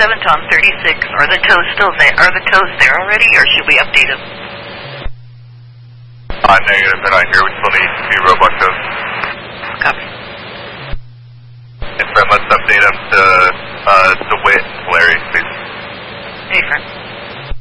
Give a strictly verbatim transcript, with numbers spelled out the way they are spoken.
seven, Tom thirty-six. Are the toes still there? Are the toes there already, or should we update them? Uh, negative, they're not here. We still need two robot toes. Copy. And friend, let's update them to, uh, DeWitt, Larry, please. Hey, friend.